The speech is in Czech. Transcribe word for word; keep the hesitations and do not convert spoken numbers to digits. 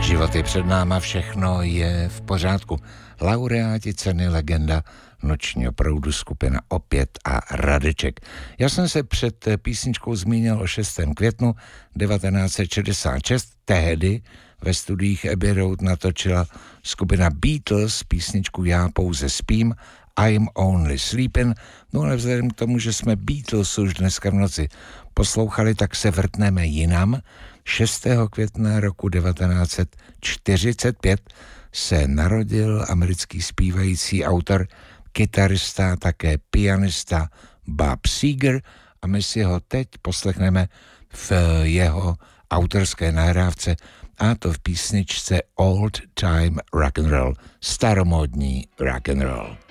Život je před náma, všechno je v pořádku. Laureáti ceny Legenda nočního proudu, skupina Opět a Radeček. Já jsem se před písničkou zmínil o šestého května devatenáct set šedesát šest. Tehdy ve studiích Abbey Road natočila skupina Beatles písničku Já pouze spím, I'm Only Sleeping. No ale vzhledem k tomu, že jsme Beatles už dneska v noci poslouchali, tak se vrtneme jinam. šestého května roku devatenáct set čtyřicet pět se narodil americký zpívající autor, kytarista, také pianista Bob Seger a my si ho teď poslechneme v jeho autorské nahrávce, a to v písničce Old Time Rock and Roll, staromódní rock and roll.